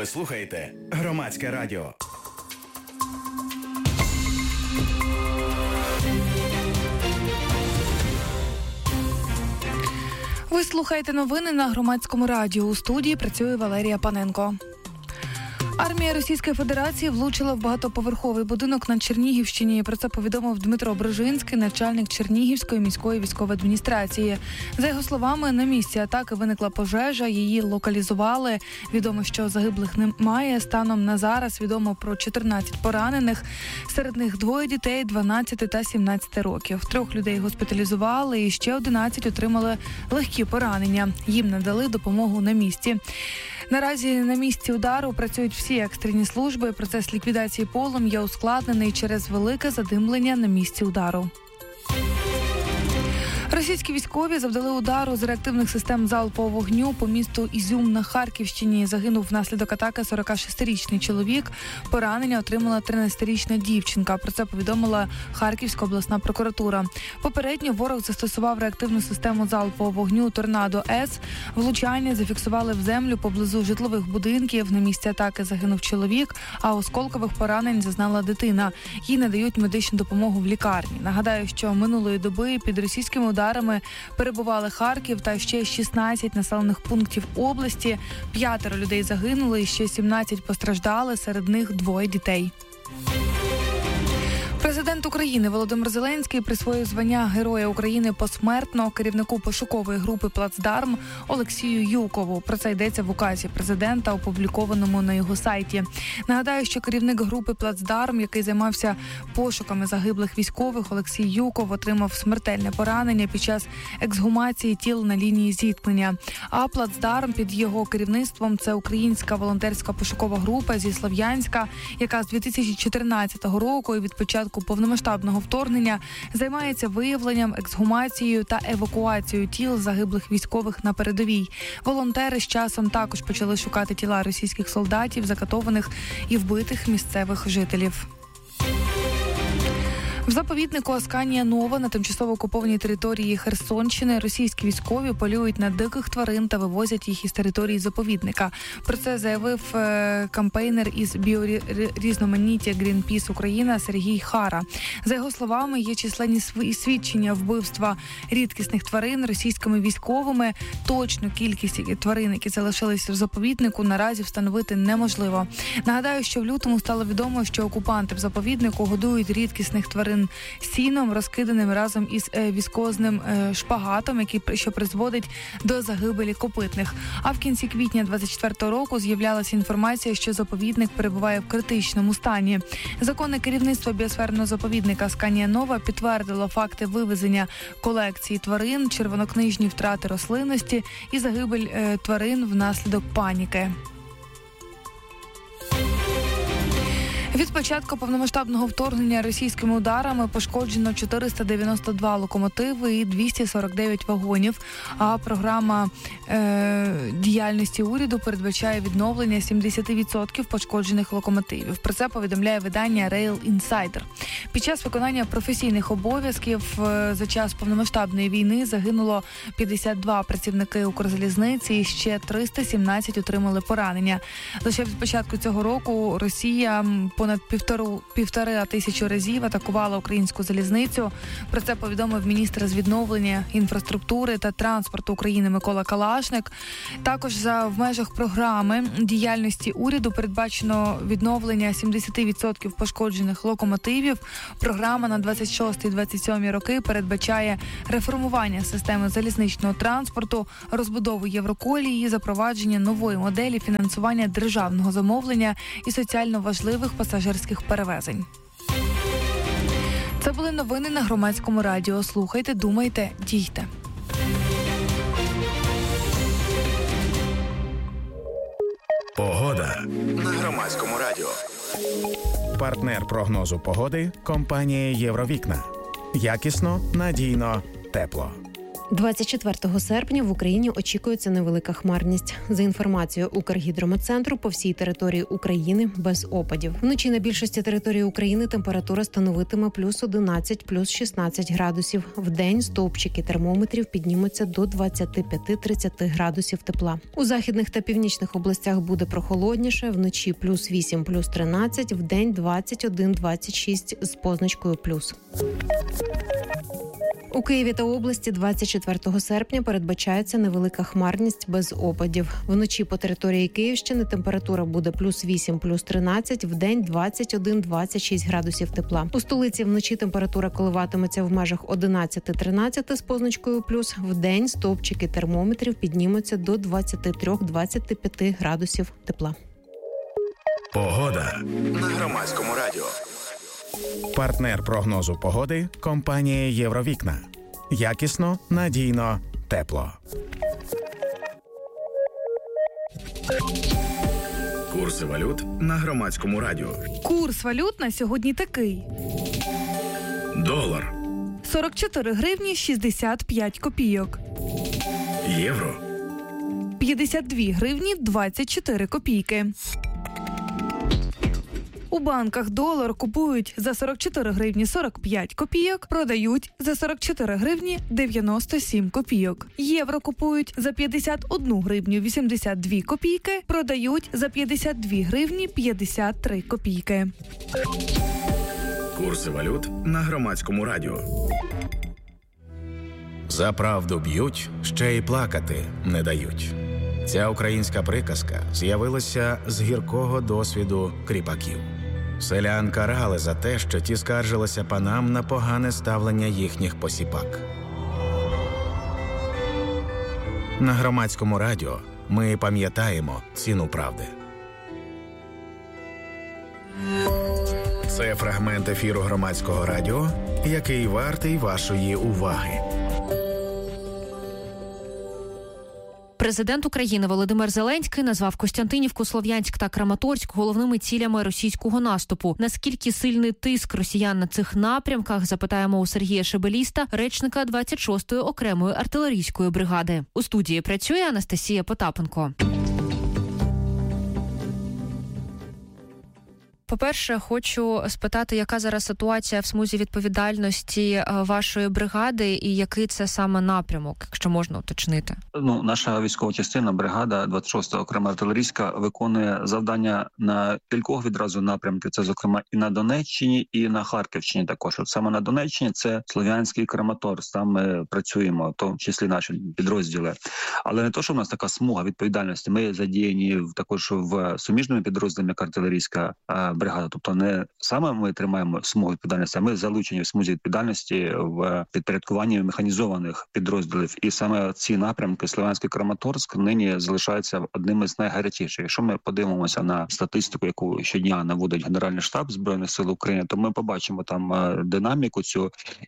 Ви слухаєте Громадське радіо. Ви слухаєте новини на Громадському радіо. У студії працює Валерія Паненко. Армія Російської Федерації влучила в багатоповерховий будинок на Чернігівщині. Про це повідомив Дмитро Брижинський, начальник Чернігівської міської військової адміністрації. За його словами, на місці атаки виникла пожежа, її локалізували. Відомо, що загиблих немає. Станом на зараз відомо про 14 поранених. Серед них 2 дітей 12 та 17 років. 3 людей госпіталізували і ще 11 отримали легкі поранення. Їм надали допомогу на місці. Наразі на місці удару працюють всі екстрені служби. Процес ліквідації полум'я ускладнений через велике задимлення на місці удару. Російські військові завдали удару з реактивних систем залпового вогню по місту Ізюм на Харківщині. Загинув внаслідок атаки 46-річний чоловік. Поранення отримала 13-річна дівчинка. Про це повідомила Харківська обласна прокуратура. Попередньо ворог застосував реактивну систему залпового вогню «Торнадо-С». Влучання зафіксували в землю поблизу житлових будинків. На місці атаки загинув чоловік, а осколкових поранень зазнала дитина. Їй надають медичну допомогу в лікарні. Нагадаю, що минулої доби під російськими ударами перебували Харків та ще 16 населених пунктів області. 5 людей загинули і ще 17 постраждали, серед них 2 дітей. Президент України Володимир Зеленський присвоїв звання Героя України посмертно керівнику пошукової групи «Плацдарм» Олексію Юкову. Про це йдеться в указі президента, опублікованому на його сайті. Нагадаю, що керівник групи «Плацдарм», який займався пошуками загиблих військових, Олексій Юков отримав смертельне поранення під час ексгумації тіл на лінії зіткнення. А «Плацдарм» під його керівництвом – це українська волонтерська пошукова група зі Слов'янська, яка з 2014 року і від початку повномасштабного вторгнення займається виявленням, ексгумацією та евакуацією тіл загиблих військових на передовій. Волонтери з часом також почали шукати тіла російських солдатів, закатованих і вбитих місцевих жителів. В заповіднику Асканія Нова на тимчасово окупованій території Херсонщини російські військові полюють на диких тварин та вивозять їх із території заповідника. Про це заявив кампейнер із біорізноманіття Greenpeace Україна Сергій Хара. За його словами, є численні свідчення вбивства рідкісних тварин російськими військовими. Точну кількість тварин, які залишилися в заповіднику, наразі встановити неможливо. Нагадаю, що в лютому стало відомо, що окупанти в заповіднику годують рідкісних тварин сіном, розкиданим разом із віскозним шпагатом, що призводить до загибелі копитних. А в кінці квітня 2024 року з'являлася інформація, що заповідник перебуває в критичному стані. Законне керівництво біосферного заповідника Асканія Нова підтвердило факти вивезення колекції тварин, червонокнижні втрати рослинності і загибель тварин внаслідок паніки. Від початку повномасштабного вторгнення російськими ударами пошкоджено 492 локомотиви і 249 вагонів, а програма діяльності уряду передбачає відновлення 70% пошкоджених локомотивів. Про це повідомляє видання Rail Insider. Під час виконання професійних обов'язків за час повномасштабної війни загинуло 52 працівники Укрзалізниці і ще 317 отримали поранення. Лише від початку цього року Росія понад півтори тисячі разів атакувала українську залізницю. Про це повідомив міністр з відновлення інфраструктури та транспорту України Микола Калашник. Також в межах програми діяльності уряду передбачено відновлення 70% пошкоджених локомотивів. Програма на 26-27 роки передбачає реформування системи залізничного транспорту, розбудову Євроколії, запровадження нової моделі фінансування державного замовлення і соціально важливих пасажирських перевезень. Це були новини на Громадському радіо. Слухайте, думайте, дійте. Погода на Громадському радіо. Партнер прогнозу погоди – компанія «Євровікна». Якісно, надійно, тепло. 24 серпня в Україні очікується невелика хмарність. За інформацією Укргідрометцентру, по всій території України без опадів. Вночі на більшості території України температура становитиме плюс 11, плюс 16 градусів. Вдень стовпчики термометрів піднімуться до 25-30 градусів тепла. У західних та північних областях буде прохолодніше. Вночі плюс 8, плюс 13, вдень 21-26 з позначкою плюс. У Києві та області 24 серпня передбачається невелика хмарність без опадів. Вночі по території Київщини температура буде плюс 8, плюс 13, вдень 21-26 градусів тепла. У столиці вночі температура коливатиметься в межах 11-13 з позначкою плюс, вдень стовпчики термометрів піднімуться до 23-25 градусів тепла. Погода на Громадському радіо. Партнер прогнозу погоди – компанія «Євровікна». Якісно, надійно, тепло. Курси валют на Громадському радіо. Курс валют на сьогодні такий. Долар. 44 гривні 65 копійок. Євро. 52 гривні 24 копійки. У банках долар купують за 44 гривні 45 копійок, продають за 44 гривні 97 копійок. Євро купують за 51 гривню 82 копійки, продають за 52 гривні 53 копійки. Курси валют на Громадському радіо. За правду б'ють, ще й плакати не дають. Ця українська приказка з'явилася з гіркого досвіду кріпаків. Селян карали за те, що ті скаржилися панам на погане ставлення їхніх посіпак. На Громадському радіо ми пам'ятаємо ціну правди. Це фрагмент ефіру Громадського радіо, який вартий вашої уваги. Президент України Володимир Зеленський назвав Костянтинівку, Слов'янськ та Краматорськ головними цілями російського наступу. Наскільки сильний тиск росіян на цих напрямках, запитаємо у Сергія Шебеліста, речника 26-ї окремої артилерійської бригади. У студії працює Анастасія Потапенко. По-перше, хочу спитати, яка зараз ситуація в смузі відповідальності вашої бригади і який це саме напрямок, якщо можна уточнити? Наша військова частина, бригада 26-та окрема артилерійська, виконує завдання на кількох відразу напрямків. Це, зокрема, і на Донеччині, і на Харківщині також. От саме на Донеччині це Слов'янський Краматорськ. Там ми працюємо, в тому числі наші підрозділи. Але не то, що в нас така смуга відповідальності. Ми задіяні також в суміжному підрозділі, як артилерійська бригада. Тобто не саме ми тримаємо смугу відповідальності, а ми залучені в смузі відповідальності в підпорядкуванні механізованих підрозділів. І саме ці напрямки Слов'янський Краматорськ нині залишаються одним із найгарячіших. Якщо ми подивимося на статистику, яку щодня наводить Генеральний штаб Збройних сил України, то ми побачимо там динаміку цю,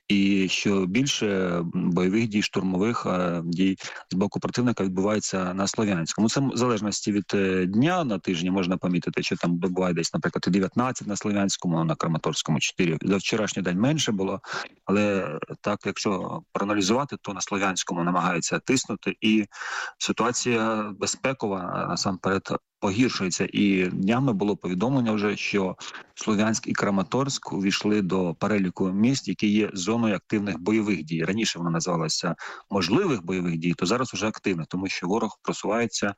і що більше бойових дій, штурмових дій з боку противника відбувається на Слов'янському. Це в залежності від дня на тижні можна помітити, що там буває десь, наприклад, 19 на Слов'янському, на Краматорському 4. За вчорашній день менше було, але так, якщо проаналізувати, то на Слов'янському намагаються тиснути, і ситуація безпекова насамперед погіршується. І днями було повідомлення вже, що Слов'янськ і Краматорськ увійшли до переліку міст, які є зоною активних бойових дій. Раніше вона називалася можливих бойових дій, то зараз вже активних, тому що ворог просувається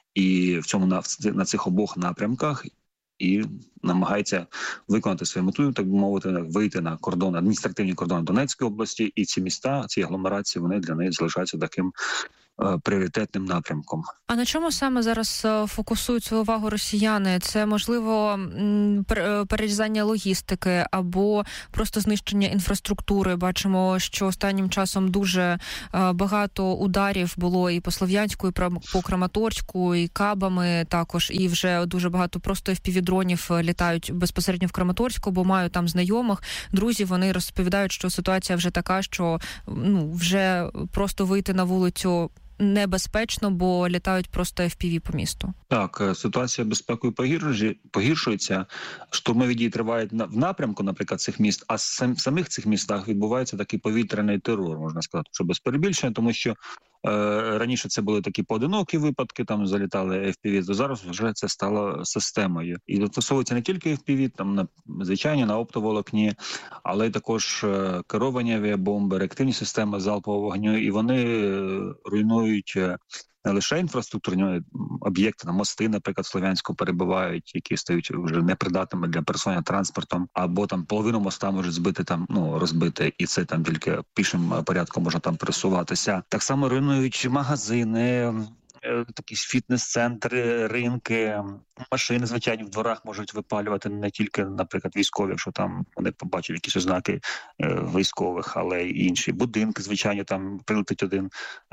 і в цьому на цих обох напрямках і намагається виконати свою мету, так би мовити, вийти на кордон, адміністративні кордони Донецької області, і ці міста, ці агломерації, вони для неї залишаються таким пріоритетним напрямком. А на чому саме зараз фокусують свою увагу росіяни? Це, можливо, перерізання логістики або просто знищення інфраструктури? Бачимо, що останнім часом дуже багато ударів було і по Слов'янську, і по Краматорську, і кабами також, і вже дуже багато просто FPV-дронів літають безпосередньо в Краматорську, бо маю там знайомих, друзів, вони розповідають, що ситуація вже така, що вже просто вийти на вулицю небезпечно, бо літають просто FPV по місту. Так, ситуація безпекою погіршується. Штурмові дії тривають в напрямку, наприклад, цих міст, а в самих цих містах відбувається такий повітряний терор, можна сказати, що без перебільшення, тому що раніше це були такі поодинокі випадки, там залітали FPV, то зараз вже це стало системою. І застосовується не тільки FPV, там звичайні на оптоволокні, але й також керовані авіабомби, реактивні системи залпового вогню, і вони руйнують не лише інфраструктурні об'єкти, на мости, наприклад, Слов'янську перебивають, які стають вже непридатними для пересування транспортом, або там половину моста можуть збити, розбити, і це там тільки пішим порядком можна там пересуватися. Так само руйнують магазини, такі фітнес-центри, ринки, машини, звичайні, в дворах можуть випалювати не тільки, наприклад, військові, якщо там вони побачать якісь ознаки військових, але й інші будинки, звичайно, там прилетить один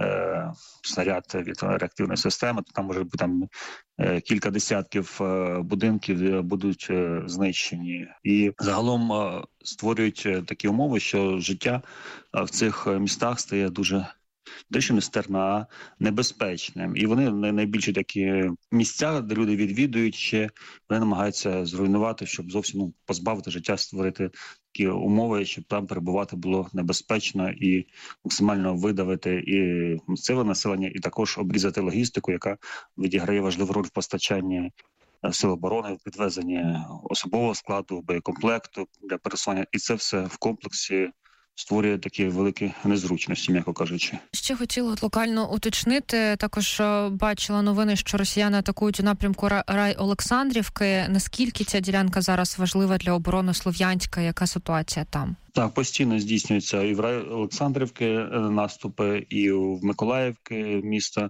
снаряд від реактивної системи, то там може бути кілька десятків будинків будуть знищені. І загалом створюють такі умови, що життя в цих містах стає дуже дещо нестерна, небезпечним. І вони найбільші такі місця, де люди відвідують, ще вони намагаються зруйнувати, щоб зовсім позбавити життя, створити такі умови, щоб там перебувати було небезпечно і максимально видавити і місцеве населення, і також обрізати логістику, яка відіграє важливу роль в постачанні сил оборони, в підвезенні особового складу, боєкомплекту для пересування. І це все в комплексі створює такі великі незручності, м'яко кажучи. Ще хотіла локально уточнити, також бачила новини, що росіяни атакують у напрямку Рай-Олександрівки. Наскільки ця ділянка зараз важлива для оборони Слов'янська? Яка ситуація там? Так, постійно здійснюються і в Олександрівки наступи, і в Миколаївки місто,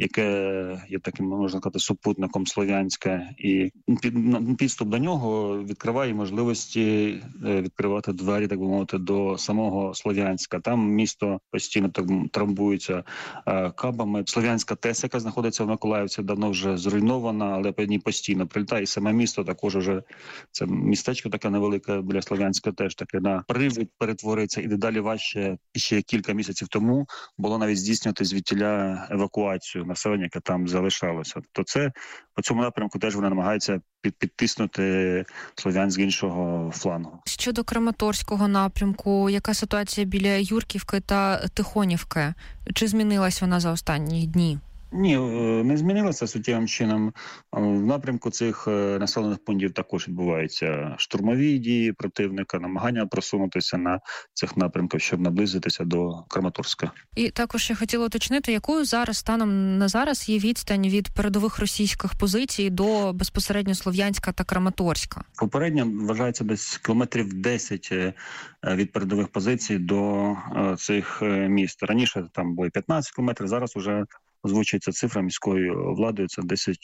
яке є таким, можна сказати, супутником Слов'янська. І підступ до нього відкриває можливості відкривати двері, так би мовити, до самого Слов'янська. Там місто постійно так трамбується кабами. Слов'янська ТЕС, яка знаходиться в Миколаївці, давно вже зруйнована, але по ній постійно прилітає. І саме місто також уже, це містечко таке невелике біля Слов'янська, теж таке на перетвориться, і дедалі важче. Ще кілька місяців тому було навіть здійснювати звідтіля евакуацію населення, яке там залишалося. То це по цьому напрямку теж вони намагаються підтиснути Слов'янськ з іншого флангу. Щодо Краматорського напрямку, яка ситуація біля Юрківки та Тихонівки? Чи змінилась вона за останні дні? Ні, не змінилося суттєвим чином. В напрямку цих населених пунктів також відбуваються штурмові дії противника, намагання просунутися на цих напрямках, щоб наблизитися до Краматорська. І також я хотіла уточнити, якою зараз станом на зараз є відстань від передових російських позицій до безпосередньо Слов'янська та Краматорська? Попередньо вважається десь кілометрів 10 від передових позицій до цих міст. Раніше там було 15 кілометрів, зараз уже озвучується цифра міською владою, це 10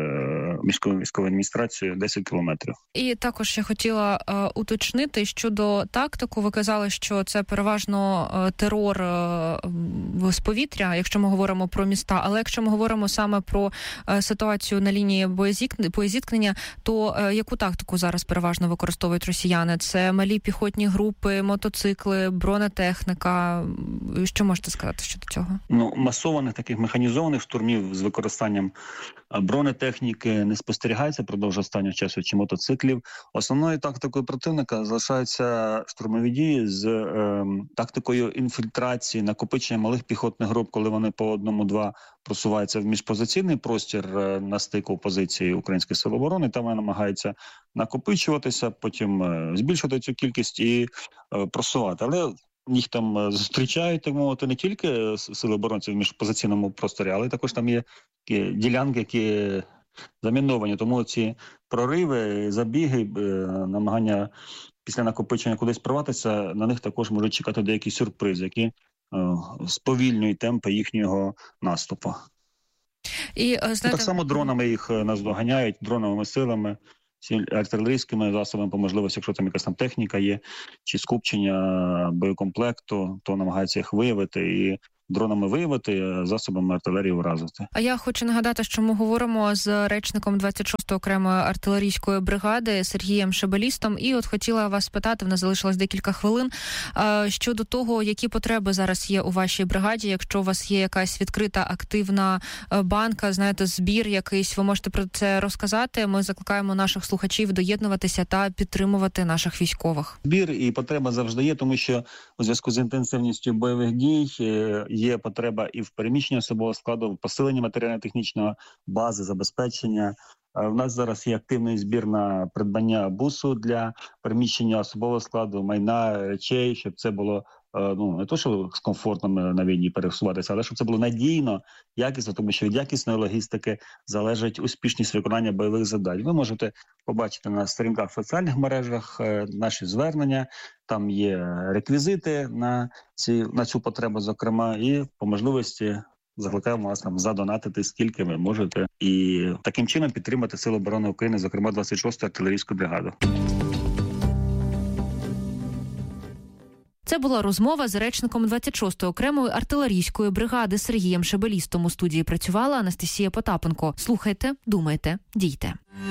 міської військової адміністрації, 10 кілометрів. І також я хотіла уточнити щодо тактику. Ви казали, що це переважно терор з повітря, якщо ми говоримо про міста. Але якщо ми говоримо саме про ситуацію на лінії боєзіткнення, то яку тактику зараз переважно використовують росіяни? Це малі піхотні групи, мотоцикли, бронетехніка? Що можете сказати щодо цього? Масованих таких механізованих штурмів з використанням бронетехніки не спостерігається продовж останнього часу чи мотоциклів. Основною тактикою противника залишаються штурмові дії з тактикою інфільтрації, накопичення малих піхотних груп, коли вони по одному-два просуваються в міжпозиційний простір на стику позиції Українських сил оборони. Там вони намагаються накопичуватися, потім збільшувати цю кількість і просувати. Але їх там зустрічають, так мовити, не тільки сили оборонців в міжпозиційному просторі, але також там є такі ділянки, які заміновані. Тому ці прориви, забіги, намагання після накопичення кудись прорватися, на них також можуть чекати деякі сюрпризи, які сповільнюють темпи їхнього наступу. І так само дронами їх наздоганяють, дроновими силами, артилерійськими засобами, по можливості, якщо там якась там техніка є, чи скупчення боєкомплекту, то намагаються їх виявити і дронами виявити, засобами артилерії вразити. А я хочу нагадати, що ми говоримо з речником 26-ї окремої артилерійської бригади Сергієм Шебелістом. І от хотіла вас спитати, в нас залишилось декілька хвилин, щодо того, які потреби зараз є у вашій бригаді, якщо у вас є якась відкрита активна банка, знаєте, збір якийсь, ви можете про це розказати. Ми закликаємо наших слухачів доєднуватися та підтримувати наших військових. Збір і потреба завжди є, тому що у зв'язку з інтенсивністю бойових дій є потреба і в переміщенні особового складу, в посиленні матеріально-технічної бази, забезпечення. У нас зараз є активний збір на придбання бусу для переміщення особового складу, майна, речей, щоб це було не то, що з комфортом на війні пересуватися, але щоб це було надійно, якісно, тому що від якісної логістики залежить успішність виконання бойових завдань. Ви можете побачити на сторінках в соціальних мережах наші звернення, там є реквізити на цю потребу, зокрема, і по можливості закликаємо вас там задонатити, скільки ви можете, і таким чином підтримати Сили оборони України, зокрема 26-ту артилерійську бригаду. Це була розмова з речником 26-ї окремої артилерійської бригади Сергієм Шебелістом. У студії працювала Анастасія Потапенко. Слухайте, думайте, дійте.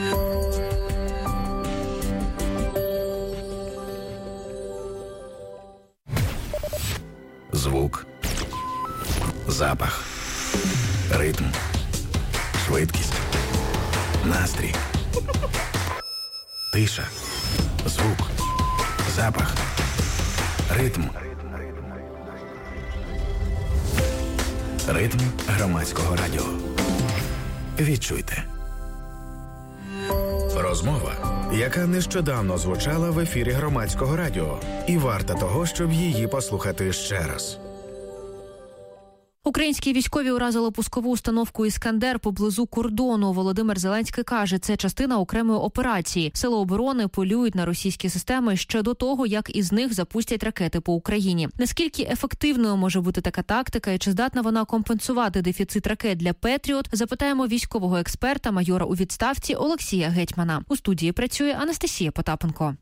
Звук, запах, ритм, швидкість, настрій, тиша, звук, запах, ритм. Ритм громадського радіо. Відчуйте. Розмова, яка нещодавно звучала в ефірі громадського радіо, і варта того, щоб її послухати ще раз. Українські військові уразили пускову установку «Іскандер» поблизу кордону. Володимир Зеленський каже, це частина окремої операції. Сили оборони полюють на російські системи ще до того, як із них запустять ракети по Україні. Наскільки ефективною може бути така тактика і чи здатна вона компенсувати дефіцит ракет для «Петріот», запитаємо військового експерта, майора у відставці Олексія Гетьмана. У студії працює Анастасія Потапенко.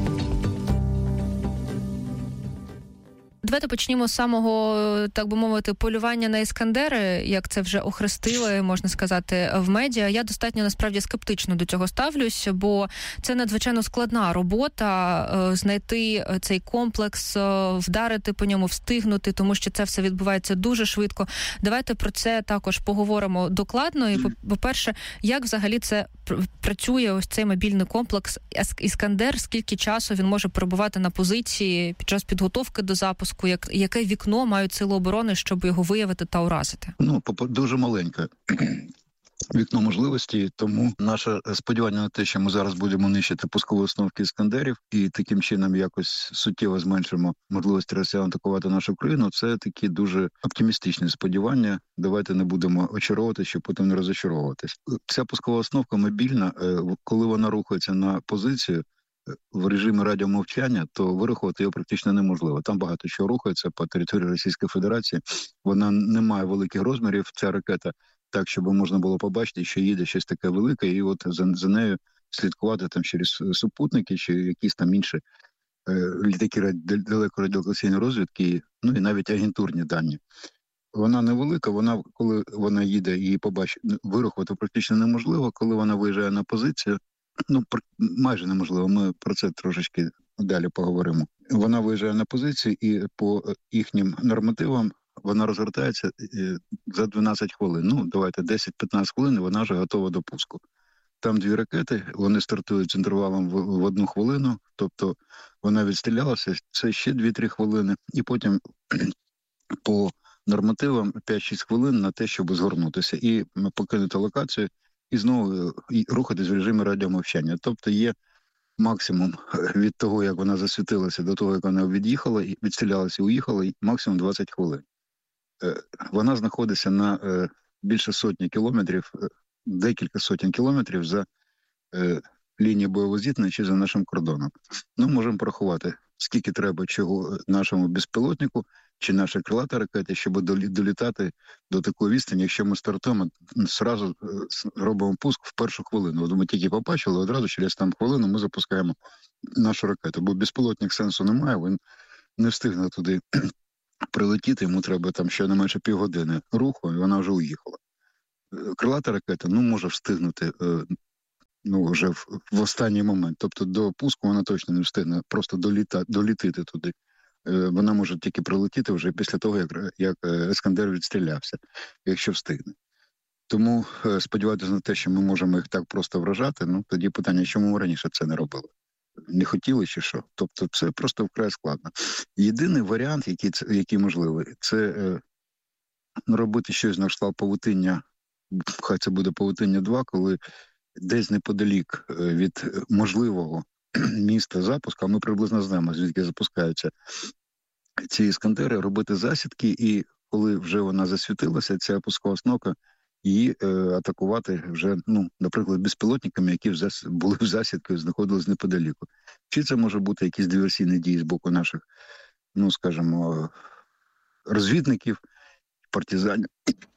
Давайте почнімо з самого, так би мовити, полювання на «Іскандери», як це вже охрестили, можна сказати, в медіа. Я достатньо, насправді, скептично до цього ставлюсь, бо це надзвичайно складна робота, знайти цей комплекс, вдарити по ньому, встигнути, тому що це все відбувається дуже швидко. Давайте про це також поговоримо докладно. І, по-перше, як взагалі це працює, ось цей мобільний комплекс «Іскандер», скільки часу він може перебувати на позиції під час підготовки до запуску? Яке вікно мають Сили оборони, щоб його виявити та уразити? Дуже маленьке вікно можливості, тому наше сподівання на те, що ми зараз будемо нищити пускові установки «Іскандерів» і таким чином якось суттєво зменшимо можливості росіян атакувати нашу країну, це такі дуже оптимістичні сподівання. Давайте не будемо очаровувати, щоб потім не розочаровуватись. Ця пускова установка мобільна, коли вона рухається на позицію, в режимі радіомовчання, то вирахувати його практично неможливо. Там багато чого рухається по території Російської Федерації. Вона не має великих розмірів, ця ракета, так, щоб можна було побачити, що їде щось таке велике, і от за нею слідкувати там через супутники чи якісь там інші літаки далекорадіолокаційної розвідки, і навіть агентурні дані. Вона невелика, коли вона їде і побачить, вирахувати практично неможливо, коли вона виїжджає на позицію, майже неможливо, ми про це трошечки далі поговоримо. Вона виїжджає на позиції і по їхнім нормативам вона розгортається за 12 хвилин. Давайте 10-15 хвилин, і вона вже готова до пуску. Там 2 ракети, вони стартують з інтервалом в 1 хвилину, тобто вона відстрілялася, це ще 2-3 хвилини, і потім по нормативам 5-6 хвилин на те, щоб згорнутися і покинути локацію, і знову рухатись в режимі радіомовчання. Тобто є максимум від того, як вона засвітилася, до того, як вона від'їхала, відстрілялася і уїхала, максимум 20 хвилин. Вона знаходиться на більше сотні кілометрів, декілька сотень кілометрів за лінією бойового зіткнення чи за нашим кордоном. Можемо порахувати, скільки треба чого нашому безпілотнику чи нашій крилатій ракеті, щоб долітати до такої відстані, якщо ми стартуємо, зразу робимо пуск в першу хвилину. От ми тільки побачили, одразу через там хвилину ми запускаємо нашу ракету, бо безпілотник сенсу немає, він не встигне туди прилетіти, йому треба там щонайменше півгодини руху, і вона вже уїхала. Крилата ракета, може встигнути вже в останній момент. Тобто до пуску вона точно не встигне просто долітити туди. Вона може тільки прилетіти вже після того, як Іскандер відстрілявся, якщо встигне. Тому сподіватися на те, що ми можемо їх так просто вражати, тоді питання, чому ми раніше це не робили? Не хотіли чи що? Тобто це просто вкрай складно. Єдиний варіант, який можливий, це робити щось на кшталт павутиння, хай це буде павутиння 2, коли десь неподалік від можливого міста запуску, а ми приблизно знаємо, звідки запускаються ці іскандери, робити засідки, і коли вже вона засвітилася, ця пускова установка, її атакувати вже, наприклад, безпілотниками, які були в засідку і знаходились неподаліку. Чи це може бути якісь диверсійні дії з боку наших, скажімо, розвідників, партизанів,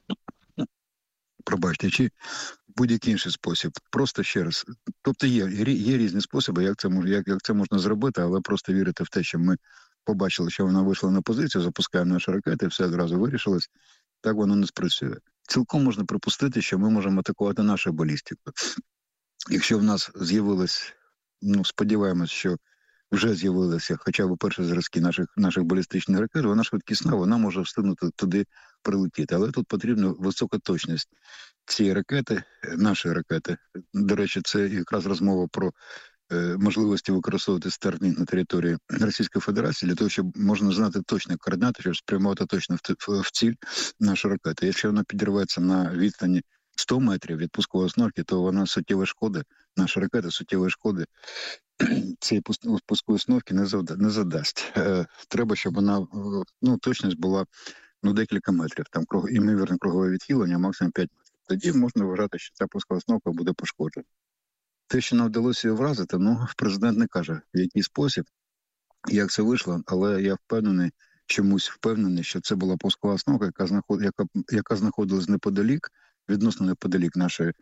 пробачте, чи будь-який інший спосіб. Просто ще раз. Тобто є різні способи, як це можна зробити, але просто вірити в те, що ми побачили, що вона вийшла на позицію, запускаємо наші ракети, все одразу вирішилось, так воно не спрацює. Цілком можна припустити, що ми можемо атакувати нашу балістику. Якщо в нас з'явилось, сподіваємось, що вже з'явилися хоча б перші зразки наших балістичних ракет, вона швидкісна, вона може встигнути туди прилетіти. Але тут потрібна висока точність цієї ракети, нашої ракети. До речі, це якраз розмова про можливості використовувати Starlink на території Російської Федерації для того, щоб можна знати точні координати, щоб спрямувати точно в ціль нашу ракету. Якщо вона підірветься на відстані 100 метрів від пускової установки, то вона суттєвої шкоди, наша ракета суттєвої шкоди цієї пускової установки не задасть. Треба, щоб вона, точність була декілька метрів, там ймовірне кругове відхилення, максимум 5 метрів. Тоді можна вважати, що ця пускова установка буде пошкоджена. Те, що нам вдалося її вразити, президент не каже, в який спосіб, як це вийшло, але я чомусь впевнений, що це була пускова установка, яка знаходилась відносно неподалік нашої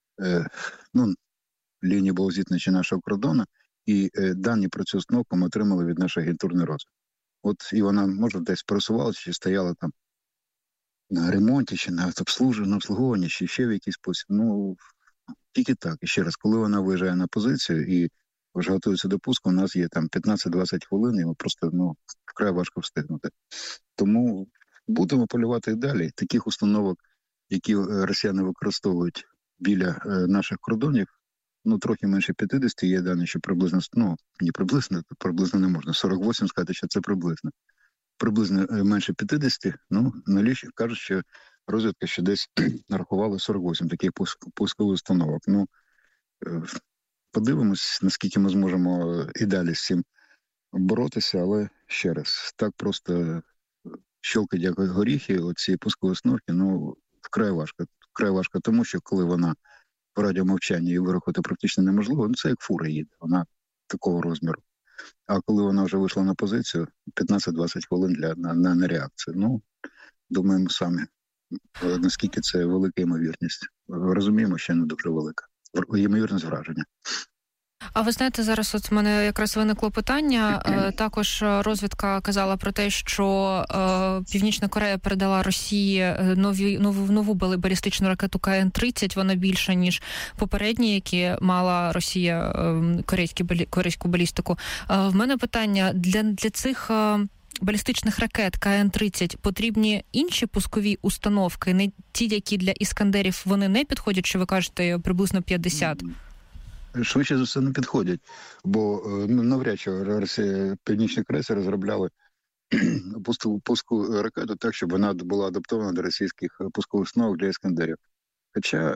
лінії зіткнення чи нашого кордону, і дані про цю установку ми отримали від нашої агентурної розвідки. І вона, може, десь пересувалася, чи стояла там на ремонті, чи на обслуговуванні, чи ще в якийсь спосіб. Тільки так. І ще раз, коли вона виїжджає на позицію і вже готується до пуску, у нас є там 15-20 хвилин, і ми просто вкрай важко встигнути. Тому будемо полювати і далі. Таких установок, які росіяни використовують біля наших кордонів, трохи менше 50, є дані, що приблизно, приблизно не можна, 48 сказати, що це приблизно менше 50, кажуть, що розвідка ще десь нарахувала 48 таких пускових установок. Подивимось, наскільки ми зможемо і далі з цим боротися, але ще раз, так просто щелкать як горіхи, оці пускові установки, вкрай важко, тому що коли вона в радіомовчанні її вирахувати практично неможливо, це як фура їде, вона такого розміру. А коли вона вже вийшла на позицію, 15-20 хвилин на реакцію. Думаємо самі, наскільки це велика ймовірність. Розуміємо, що не дуже велика. Ймовірність враження. А ви знаєте, зараз в мене якраз виникло питання. Також розвідка казала про те, що Північна Корея передала Росії нову балістичну ракету КН-30. Вона більша, ніж попередні, які мала Росія корейську балістику. В мене питання, для цих балістичних ракет КН-30 потрібні інші пускові установки, не ті, які для іскандерів, вони не підходять, що ви кажете, приблизно 50? Швидше за все не підходять, бо навряд чи Північні Кореї розробляли пускову ракету так, щоб вона була адаптована до російських пускових установок для іскандерів. Хоча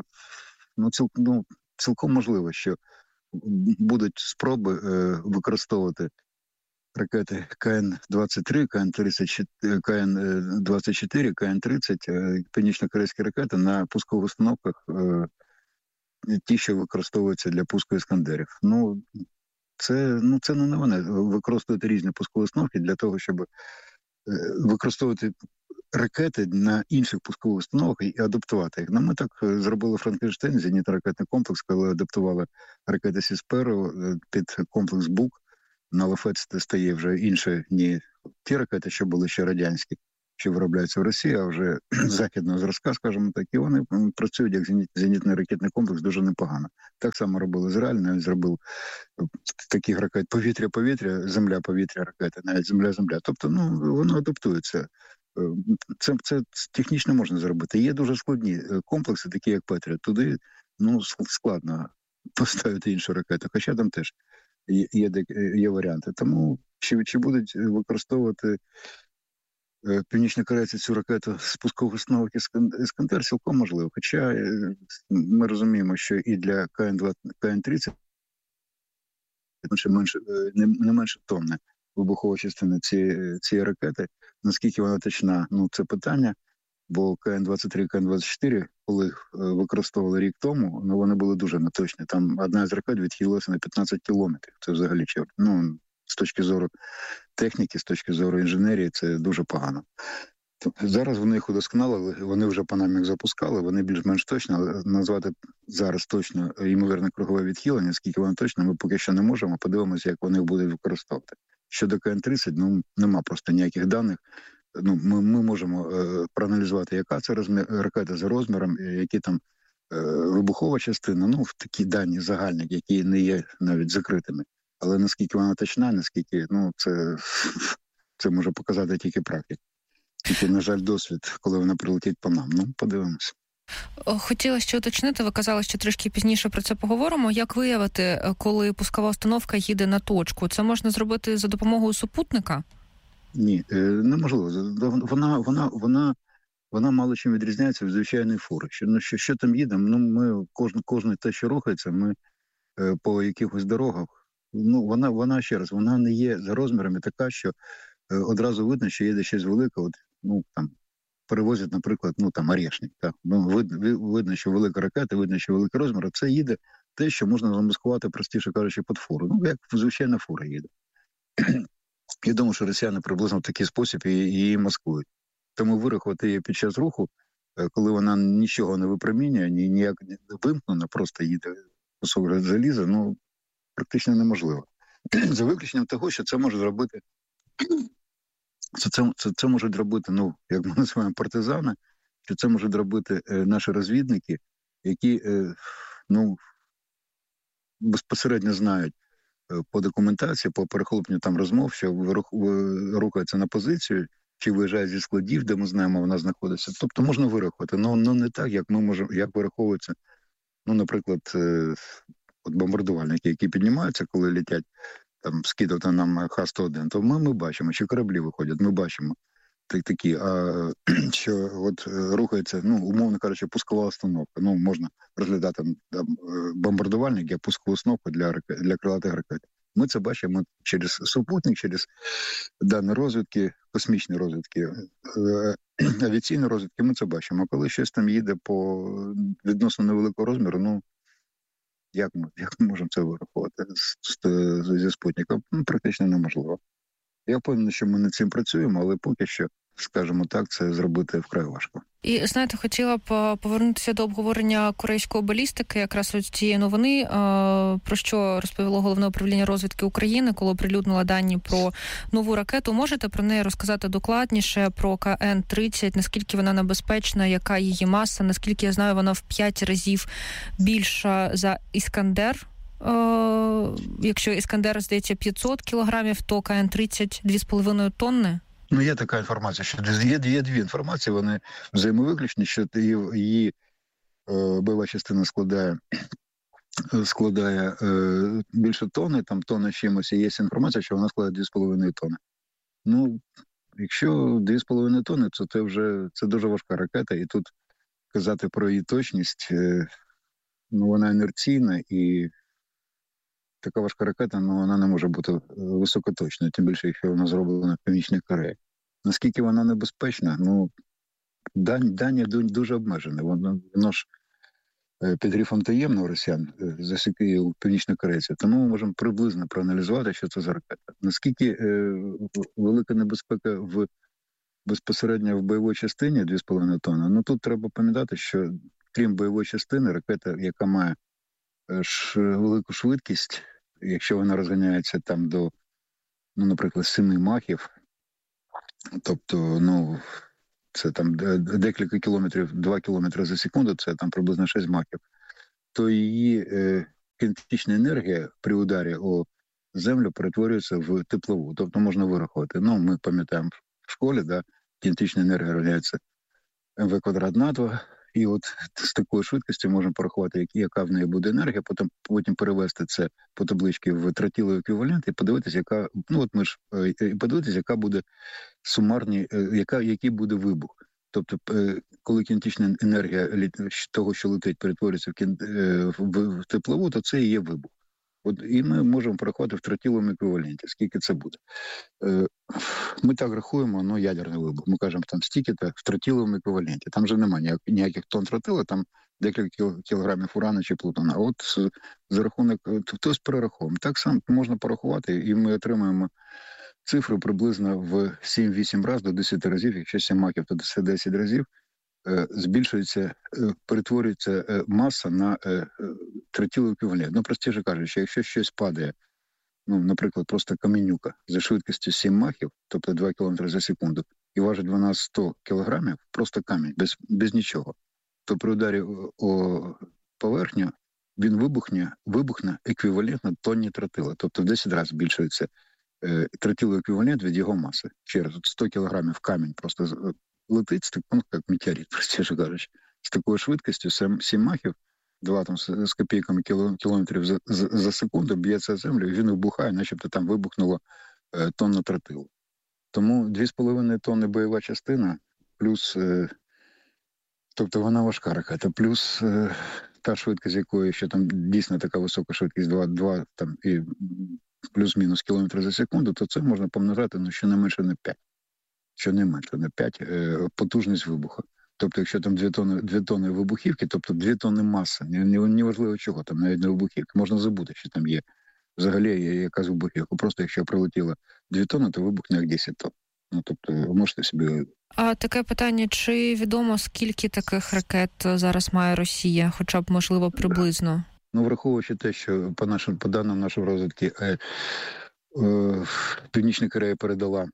цілком можливо, що будуть спроби використовувати ракети КН-23, КН-24, КН-30, північно-корейські ракети на пускових установках, ті, що використовуються для пуску іскандерів. Це не новини. Використовувати різні пускові установки для того, щоб використовувати ракети на інших пускових установках і адаптувати їх. Ми так зробили Франкенштейн, зенітно-ракетний комплекс, коли адаптували ракети Сісперо під комплекс БУК. На лафет стає вже інше, ні ті ракети, що були ще радянські, що виробляються в Росії, а вже західного зразка, скажімо так, і вони працюють як зенітний ракетний комплекс дуже непогано. Так само робив Ізраїль, навіть зробив таких ракет повітря-повітря, земля-повітря ракети, навіть земля-земля. Тобто, воно адаптується. Це технічно можна зробити. Є дуже складні комплекси, такі як Петріот. Туди складно поставити іншу ракету, хоча там теж є варіанти. Тому чи будуть використовувати північні корейці цю ракету з пускових установок «Іскандер» цілком можливо. Хоча ми розуміємо, що і для КН-30 не менше тонни вибухова частина цієї ракети. Наскільки вона точна, це питання, бо КН-23, КН-24, коли використовували рік тому, вони були дуже неточні. Там одна з ракет відхилилася на 15 кілометрів. Це взагалі з точки зору техніки, з точки зору інженерії, це дуже погано. Зараз вони їх удосконалили, вони вже по нам їх запускали, вони більш-менш точно, але назвати зараз точно ймовірне кругове відхилення, скільки воно точно, ми поки що не можемо, подивимося, як вони їх будуть використовувати. Щодо КН-30, нема просто ніяких даних. Ми можемо проаналізувати, яка це ракета за розміром, які там вибухова частина, такі дані загальні, які не є навіть закритими. Але наскільки вона точна, наскільки, це може показати тільки практика. Тільки, на жаль, досвід, коли вона прилетить по нам. Подивимося. Хотіла ще уточнити, ви казали, що трішки пізніше про це поговоримо. Як виявити, коли пускова установка їде на точку? Це можна зробити за допомогою супутника? Ні, неможливо. Вона мало чим відрізняється від звичайної фури. Що там їде? Ми кожен те, що рухається, ми по якихось дорогах. Вона ще раз, вона не є за розмірами така, що одразу видно, що їде щось велике. Перевозять, наприклад, орешник. Так? Видно, що велика ракета, видно, що великий розмір. А це їде те, що можна замаскувати, простіше кажучи, під фуру. Як звичайна фура їде. Я думаю, що росіяни приблизно в такий спосіб її маскують. Тому вирахувати її під час руху, коли вона нічого не випромінює, ніяк не вимкнена, просто їде кусок заліза, практично неможливо. За виключенням того, що це може зробити, це можуть робити, як ми називаємо, партизани, що це можуть робити наші розвідники, які, безпосередньо знають по документації, по перехопленню там розмов, що рухаються на позицію, чи виїжджають зі складів, де ми знаємо, вона знаходиться. Тобто можна вирахувати, але не так, як ми можемо, як вираховується, наприклад, бомбардувальники, які піднімаються, коли летять, скидати нам Х-101, то ми бачимо, чи кораблі виходять, ми бачимо такі, а що рухається, умовно кажучи, пускова установка. Можна розглядати бомбардувальник як пускову установку для крилатих ракет. Ми це бачимо через супутник, через дані розвідки, космічні розвідки, авіаційні розвідки, ми це бачимо. А коли щось там їде по відносно невеликого розміру, як ми можемо це вирахувати зі спутника? Практично неможливо. Я впевнений, що ми над цим працюємо, але поки що, скажімо так, це зробити вкрай важко. І, знаєте, хотіла б повернутися до обговорення корейської балістики, якраз ось цієї новини, про що розповіло Головне управління розвідки України, коли оприлюднило дані про нову ракету. Можете про неї розказати докладніше, про КН-30, наскільки вона небезпечна, яка її маса, наскільки я знаю, вона в 5 разів більша за «Іскандер». Якщо «Іскандер», здається, 500 кілограмів, то КН-30 – 2,5 тонни? Є така інформація, що є дві інформації, вони взаємовиключні, що її бойова частина складає більше тонни, там тонна чимось, і є інформація, що вона складає 2,5 тонни. Якщо 2,5 тонни, то це дуже важка ракета, і тут казати про її точність, вона інерційна, і така важка ракета, вона не може бути високоточною, тим більше, якщо вона зроблена в Північній Кореї. Наскільки вона небезпечна? Дані дуже обмежені. Воно ж під грифом таємно у росіян засікли у північнокорейців. Тому ми можемо приблизно проаналізувати, що це за ракета. Наскільки велика небезпека безпосередньо в бойовій частині 2,5 тонни? Тут треба пам'ятати, що крім бойової частини, ракета, яка має велику швидкість, якщо вона розганяється там до, наприклад, 7 махів, Тобто, це там декілька кілометрів, 2 кілометри за секунду, це там приблизно 6 махів, то її кінетична енергія при ударі о землю перетворюється в теплову. Тобто можна вирахувати. Ми пам'ятаємо в школі, кінетична енергія равняється МВ квадрат на 2, і от з такою швидкістю можемо порахувати, яка в неї буде енергія, потім перевести це по табличці в тротиловий еквівалент і подивитися, яка буде сумарні, який буде вибух. Тобто, коли кінетична енергія того, що летить, перетворюється в теплову, то це і є вибух. І ми можемо порахувати в тротиловому еквіваленті, скільки це буде. Ми так рахуємо, ядерний вибух. Ми кажемо, там стільки-то в тротиловому еквіваленті. Там вже немає ніяких тонн тротила, там декілька кілограмів урану чи плутона. От за рахунок, хтось перераховує. Так само можна порахувати, і ми отримаємо цифру приблизно в 7-8 разів до 10 разів, якщо 7 махів, то 10 разів, збільшується, перетворюється маса на тротиловий еквівалент. Простіше кажучи, якщо щось падає, наприклад, просто каменюка за швидкістю 7 махів, тобто 2 км за секунду, і важить вона 100 кілограмів, просто камінь, без нічого, то при ударі о поверхню він вибухне еквівалентно тонні тротила, тобто в 10 разів збільшується тротиловий еквівалент від його маси. Ще раз, 100 кілограмів камінь просто летить, як метеорит, простіше кажучи, з такою швидкістю 7 махів, 2 там з копійками кілометрів за секунду б'ється землю, і він вибухає, начебто там вибухнуло тонна тротилу. Тому 2,5 тонни бойова частина, плюс, тобто вона важка ракета, плюс та швидкість, якої ще там дійсно така висока швидкість, 2 там і плюс-мінус кілометри за секунду, то це можна помножати, щонайменше на 5. Щонайменше на 5 потужність вибуху. Тобто, якщо там 2 тонни вибухівки, тобто 2 тонни маси, неважливо чого, там навіть не вибухівки, можна забути, що там є. Взагалі є якась вибухівка. Просто якщо прилетіло 2 тонни, то вибухне як 10 тонн. Тобто, можете собі... А таке питання, чи відомо, скільки таких ракет зараз має Росія, хоча б, можливо, приблизно? Враховуючи те, що по даним нашої розвідки, Північна Корея передала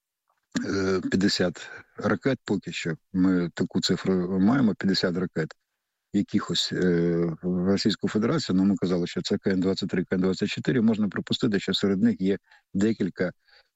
50 ракет поки що. Ми таку цифру маємо, 50 ракет якихось в Російську Федерацію, ми казали, що це КН-23, КН-24, можна припустити, що серед них є декілька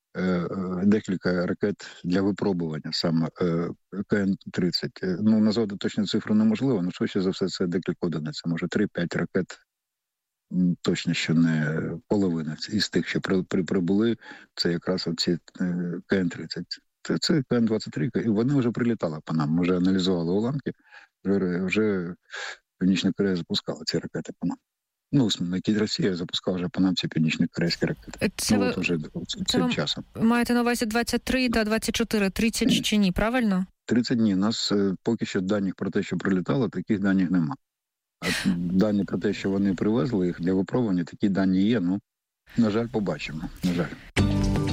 ракет для випробування, саме КН-30. Назвати точну цифру неможливо, швидше за все це декілька одиниць, може 3-5 ракет, точно, що не половина із тих, що прибули, це якраз оці КН-30. Це КН-23, і вони вже прилітали по нам, ми вже аналізували уламки, вже Північна Корея запускала ці ракети по нам. Росія запускала вже по нам ці північно-корейські ракети. Це вже цим часом. Маєте на увазі 23 та 24, 30 чи ні, правильно? 30 днів. У нас поки що даних про те, що прилітало, таких даних нема. А дані про те, що вони привезли їх для випробування, такі дані є, на жаль, побачимо. На жаль.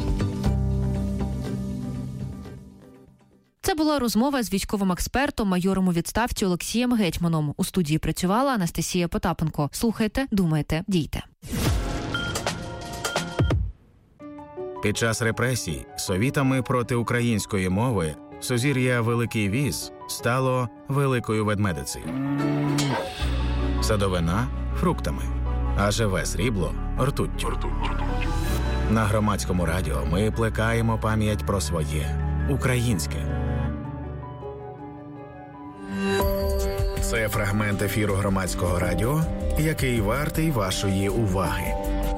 Це була розмова з військовим експертом, майором у відставці Олексієм Гетьманом. У студії працювала Анастасія Потапенко. Слухайте, думайте, дійте. Під час репресій совітами проти української мови сузір'я Великий Віз стало Великою Ведмедицею. Садовина – фруктами, а живе срібло – ртуттю. На Громадському радіо ми плекаємо пам'ять про своє українське. Це фрагмент ефіру Громадського радіо, який вартий вашої уваги.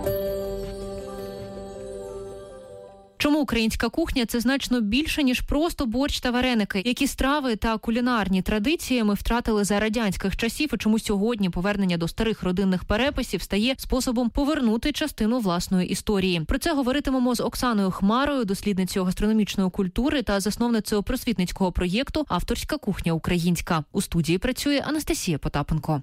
Чому українська кухня – це значно більше, ніж просто борщ та вареники? Які страви та кулінарні традиції ми втратили за радянських часів, і чому сьогодні повернення до старих родинних переписів стає способом повернути частину власної історії? Про це говоритимемо з Оксаною Хмарою, дослідницею гастрономічної культури та засновницею просвітницького проєкту «Авторська кухня українська». У студії працює Анастасія Потапенко.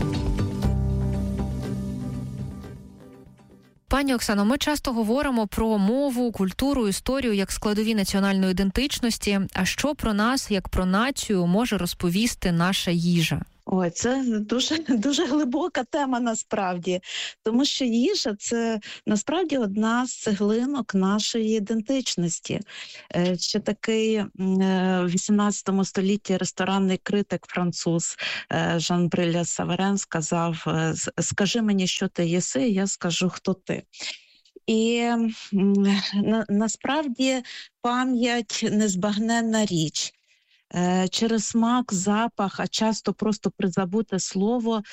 Пані Оксано, ми часто говоримо про мову, культуру, історію як складові національної ідентичності. А що про нас, як про націю, може розповісти наша їжа? Ой, це дуже глибока тема насправді, тому що їжа – це насправді одна з цеглинок нашої ідентичності. Ще такий в 18 столітті ресторанний критик француз Жан-Брюль Саверен сказав: «Скажи мені, що ти єси, я скажу, хто ти». І насправді пам'ять – незбагненна річ. Через смак, запах, а часто просто призабуте слово,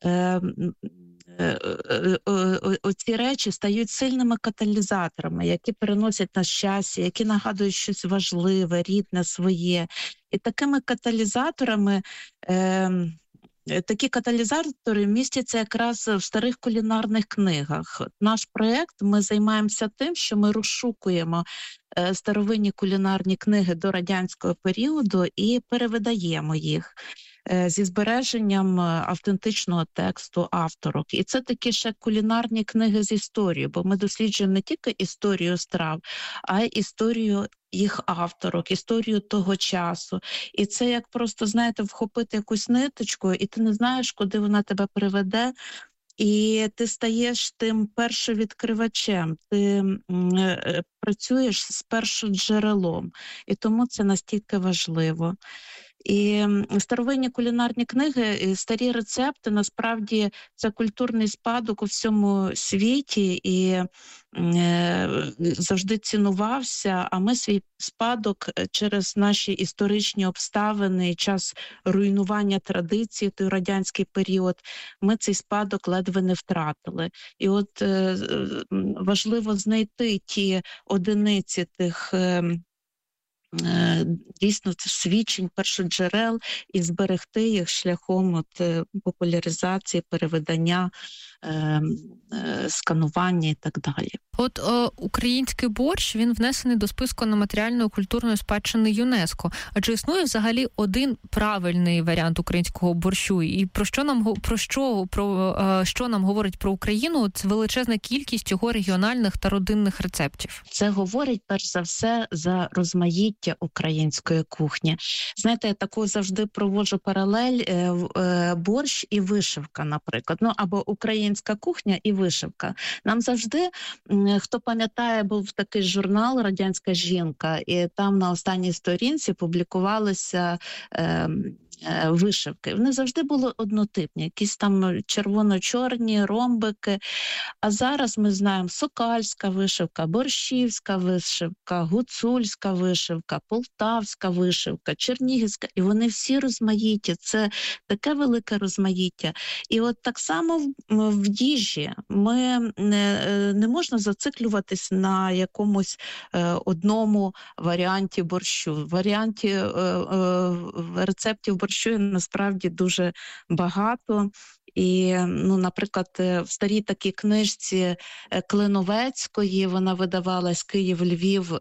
оці речі стають сильними каталізаторами, які переносять на щастя, які нагадують щось важливе, рідне, своє. І такими каталізаторами, такі каталізатори містяться якраз в старих кулінарних книгах. Наш проєкт, ми займаємося тим, що ми розшукуємо старовинні кулінарні книги до радянського періоду і перевидаємо їх зі збереженням автентичного тексту авторок. І це такі ще кулінарні книги з історією, бо ми досліджуємо не тільки історію страв, а й історію їх авторок, історію того часу. І це як просто, знаєте, вхопити якусь ниточку, і ти не знаєш, куди вона тебе приведе, і ти стаєш тим першовідкривачем, ти працюєш з першоджерелом, і тому це настільки важливо. І старовинні кулінарні книги, старі рецепти, насправді, це культурний спадок у всьому світі і завжди цінувався, а ми свій спадок через наші історичні обставини і час руйнування традицій, той радянський період, ми цей спадок ледве не втратили. І от важливо знайти ті одиниці тих дійсно свідчень, першоджерел і зберегти їх шляхом популяризації, перевидання, сканування і так далі. От український борщ, він внесений до списку нематеріальної культурної спадщини ЮНЕСКО. А чи існує взагалі один правильний варіант українського борщу? І що нам говорить про Україну? Це величезна кількість його регіональних та родинних рецептів. Це говорить перш за все за розмаїття української кухні. Знаєте, я таку завжди проводжу паралель борщ і вишивка, наприклад. Або українська кухня і вишивка. Нам завжди, хто пам'ятає, був такий журнал «Радянська жінка», і там на останній сторінці публікувалися вишивки. Вони завжди були однотипні, якісь там червоно-чорні ромбики. А зараз ми знаємо сокальська вишивка, борщівська вишивка, гуцульська вишивка, полтавська вишивка, чернігівська. І вони всі розмаїті. Це таке велике розмаїття. І от так само в їжі ми не можна зациклюватись на якомусь одному варіанті борщу. Варіантів рецептів борщу насправді дуже багато. І, наприклад, в старій такій книжці Клиновецької, вона видавалась «Київ-Львів»,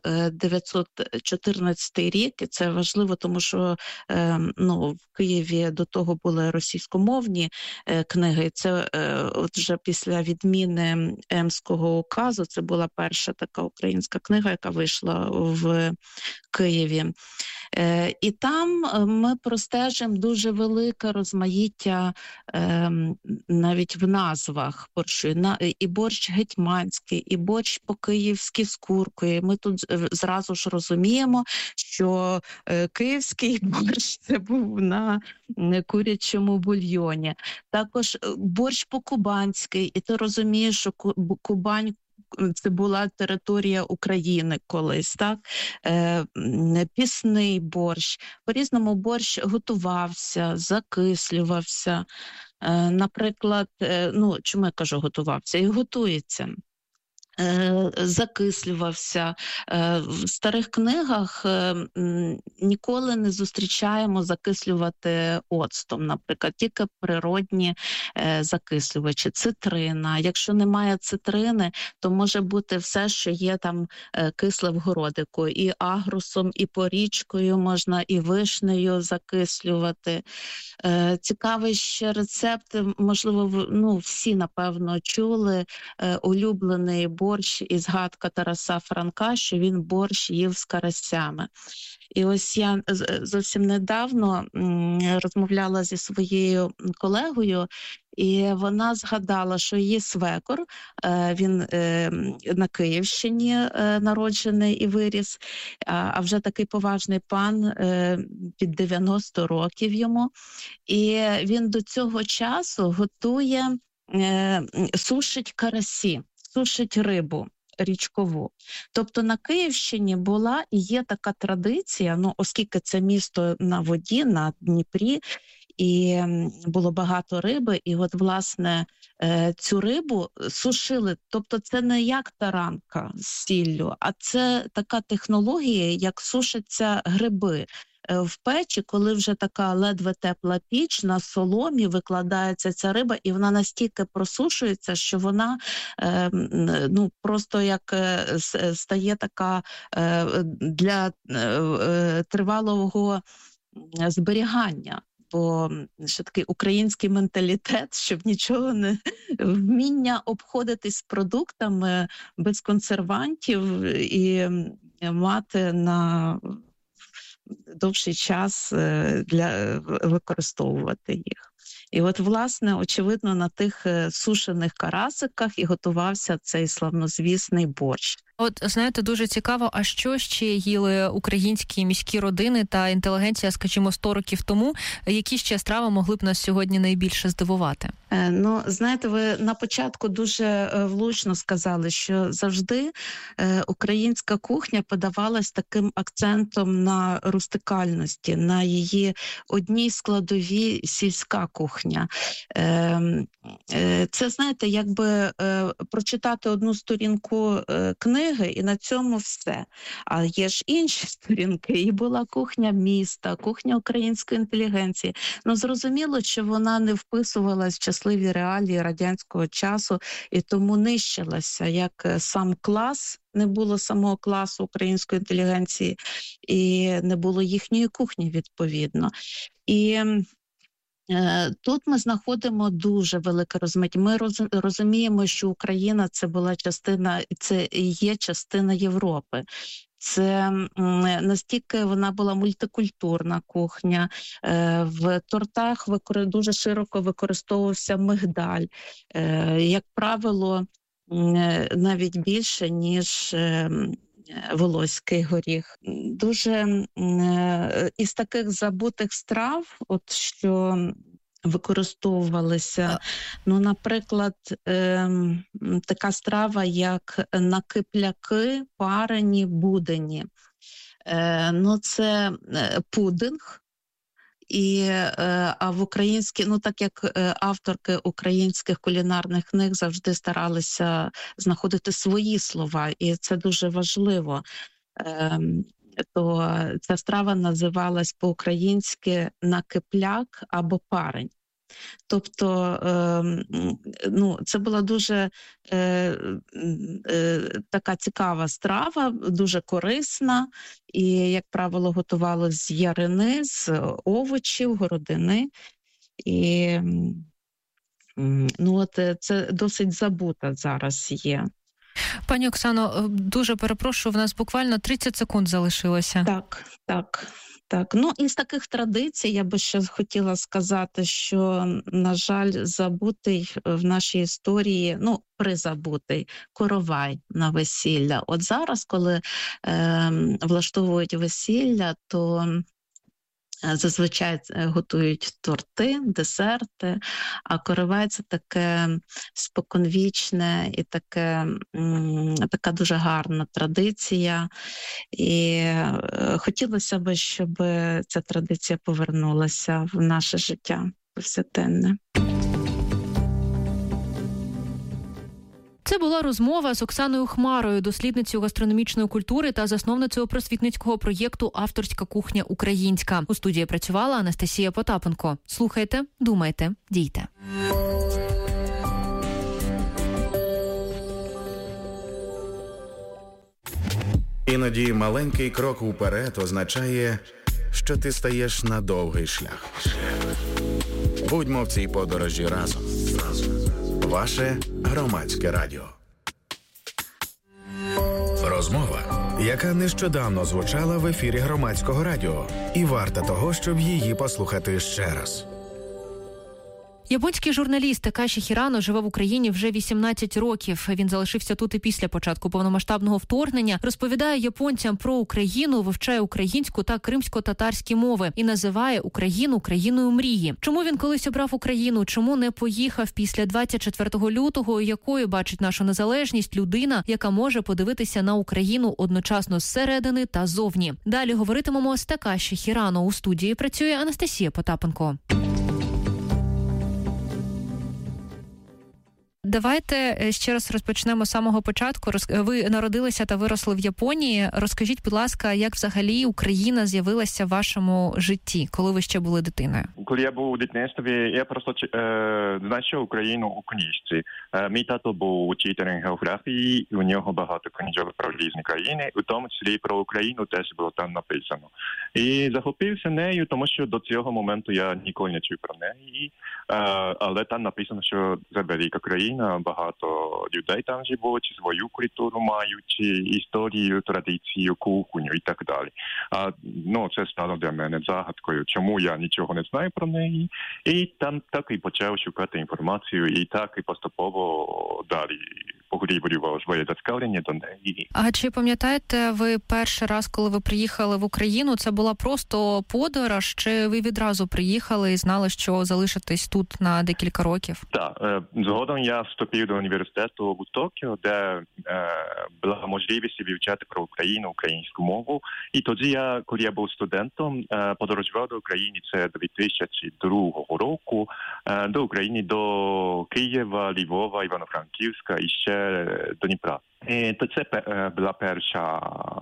914 рік. І це важливо, тому що в Києві до того були російськомовні книги. І це от вже після відміни Емського указу, це була перша така українська книга, яка вийшла в Києві. І там ми простежимо дуже велике розмаїття навіть в назвах борщу. І борщ гетьманський, і борщ по-київськи з куркою. Ми тут зразу ж розуміємо, що київський борщ це був на курячому бульйоні. Також борщ по-кубанськи, і ти розумієш, що Кубань це була територія України колись, так? Пісний борщ. По-різному борщ готувався, закислювався. Наприклад, чому я кажу готувався? І готується. Закислювався. В старих книгах ніколи не зустрічаємо закислювати оцтом, наприклад, тільки природні закислювачі. Цитрина. Якщо немає цитрини, то може бути все, що є там кисле в городику. І агрусом, і порічкою можна, і вишнею закислювати. Цікавий ще рецепт, можливо, всі, напевно, чули, улюблений борщ борщ і згадка Тараса Франка, що він борщ їв з карасями. І ось я зовсім недавно розмовляла зі своєю колегою, і вона згадала, що її свекор, він на Київщині народжений і виріс, а вже такий поважний пан, під 90 років йому. І він до цього часу готує, сушить карасі, сушить рибу річкову. Тобто на Київщині була і є така традиція, оскільки це місто на воді, на Дніпрі, і було багато риби, і от, власне, цю рибу сушили. Тобто це не як таранка з сіллю, а це така технологія, як сушаться гриби. В печі, коли вже така ледве тепла піч, на соломі викладається ця риба, і вона настільки просушується, що вона просто як стає така для тривалого зберігання. Бо що такий український менталітет, щоб нічого не вміння обходитись продуктами без консервантів і мати на довший час для використовувати їх. І от, власне, очевидно, на тих сушених карасиках і готувався цей славнозвісний борщ. От, знаєте, дуже цікаво, а що ще їли українські міські родини та інтелігенція, скажімо, 100 років тому? Які ще страви могли б нас сьогодні найбільше здивувати? Знаєте, ви на початку дуже влучно сказали, що завжди українська кухня подавалась таким акцентом на рустикальності, на її одній складовій сільська кухня. Це, знаєте, якби прочитати одну сторінку книги, і на цьому все. А є ж інші сторінки. І була кухня міста, кухня української інтелігенції. Зрозуміло, що вона не вписувалась в щасливі реалії радянського часу і тому нищилася як сам клас. Не було самого класу української інтелігенції і не було їхньої кухні, відповідно. І тут ми знаходимо дуже велике розмиття. Ми розуміємо, що Україна – це була частина, це є частина Європи. Це настільки вона була мультикультурна кухня. В тортах дуже широко використовувався мигдаль. Як правило, навіть більше, ніж волоський горіх. Дуже із таких забутих страв, от що використовувалися, наприклад, така страва, як накипляки, парені, будені. Це пудинг. А в українській, так як авторки українських кулінарних книг завжди старалися знаходити свої слова, і це дуже важливо, то ця страва називалась по-українськи накипляк або парень. Тобто, це була дуже така цікава страва, дуже корисна, і, як правило, готувалася з ярини, з овочів, городини. І це досить забута зараз є. Пані Оксано, дуже перепрошую, в нас буквально 30 секунд залишилося. Так. Із таких традицій я би ще хотіла сказати, що, на жаль, забутий в нашій історії, призабутий коровай на весілля. От зараз, коли влаштовують весілля, то зазвичай готують торти, десерти, а коровай – це таке споконвічне і така дуже гарна традиція. І хотілося б, щоб ця традиція повернулася в наше життя повсякденне. Це була розмова з Оксаною Хмарою, дослідницею гастрономічної культури та засновницею просвітницького проєкту «Авторська кухня українська». У студії працювала Анастасія Потапенко. Слухайте, думайте, дійте. Іноді маленький крок уперед означає, що ти стаєш на довгий шлях. Будьмо в цій подорожі разом. Ваше Громадське радіо. Розмова, яка нещодавно звучала в ефірі Громадського радіо, і варта того, щоб її послухати ще раз. Японський журналіст Такаші Хірано живе в Україні вже 18 років. Він залишився тут і після початку повномасштабного вторгнення. Розповідає японцям про Україну, вивчає українську та кримсько-татарські мови і називає Україну країною мрії. Чому він колись обрав Україну? Чому не поїхав після 24 лютого? Якою бачить нашу незалежність людина, яка може подивитися на Україну одночасно зсередини та зовні? Далі говоритимемо з Такаші Хірано. У студії працює Анастасія Потапенко. Давайте ще раз розпочнемо з самого початку. Ви народилися та виросли в Японії. Розкажіть, будь ласка, як взагалі Україна з'явилася в вашому житті, коли ви ще були дитиною? Коли я був у дитинстві, я просто знайшов Україну у книжці. Мій тато був учителем географії, у нього багато книжок про різні країни, у тому числі про Україну теж було там написано. І захопився нею, тому що до цього моменту я ніколи не чув про неї. Але там написано, що це велика країна, багато людей там живуть, свою культуру мають, історію, традицію, кухню і так далі. Це стало для мене загадкою, чому я нічого не знаю про неї. І там так і почав шукати інформацію, і так і поступово далі поглиблював своє зацікавлення до неї. А чи пам'ятаєте ви перший раз, коли ви приїхали в Україну, це була просто подорож, чи ви відразу приїхали і знали, що залишитесь тут на декілька років? Так, згодом я вступив до університету у Токіо, де була можливість вивчати про Україну, українську мову. І тоді коли я був студентом, подорожував до України, це 2002 року, до України, до Києва, Львова, Івано-Франківська і ще до Дніпра. То це була перша,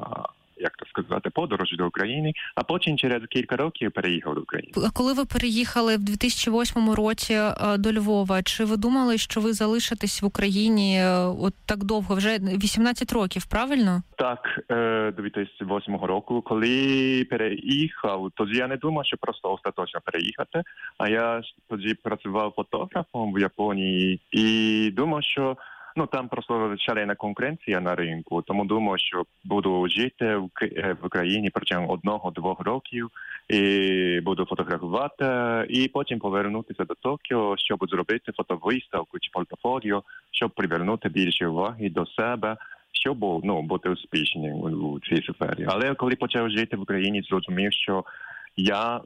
подорож до України, а потім через кілька років переїхав до України. А коли ви переїхали в 2008 році до Львова, чи ви думали, що ви залишитесь в Україні от так довго? Вже 18 років, правильно? Так, 2008 року. Коли переїхав, тоді я не думав, що просто остаточно переїхати, а я тоді працював фотографом в Японії і думав, що там просто шалена конкуренція на ринку, тому думаю, що буду жити в Україні протягом 1-2 років і буду фотографувати, і потім повернутися до Токіо, щоб зробити фотовиставку чи портфоліо, щоб привернути більше уваги до себе, щоб бути успішним у цій сфері. Але коли почав жити в Україні, зрозумів, що я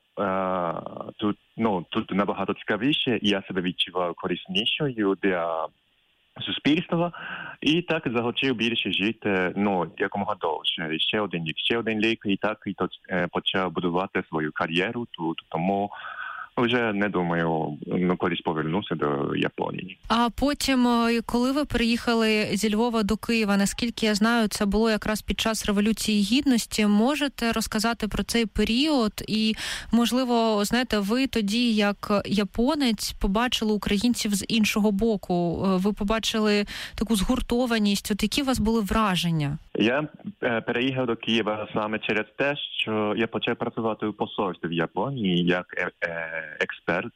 тут набагато цікавіше, і я себе відчував кориснішою для суспільства, і так захотів більше жити, якомога довше. Ще один рік, і так почав будувати свою кар'єру тут, тому вже не думаю, колись повернуся до Японії. А потім, коли ви переїхали зі Львова до Києва, наскільки я знаю, це було якраз під час Революції Гідності. Можете розказати про цей період? І, можливо, знаєте, ви тоді, як японець, побачили українців з іншого боку. Ви побачили таку згуртованість. От які у вас були враження? Я переїхав до Києва саме через те, що я почав працювати у посольстві в Японії як експерт.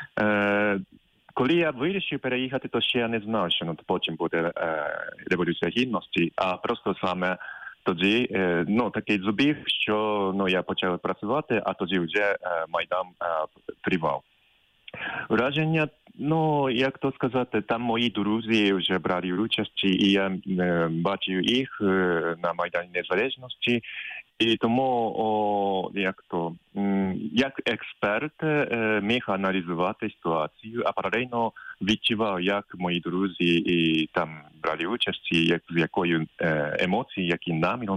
Коли я вирішив переїхати, то ще я не знав, що потім буде Революція Гідності, а просто саме тоді такий зубів, що я почав працювати, а тоді вже Майдан тривав. Враження, як то сказати, там мої друзі вже брали участь, і я бачив їх на Майдані Незалежності. І тому, як експерт, міг аналізувати ситуацію, а паралельно відчував, як мої друзі і там брали участь, з якою емоцією, яким наміром.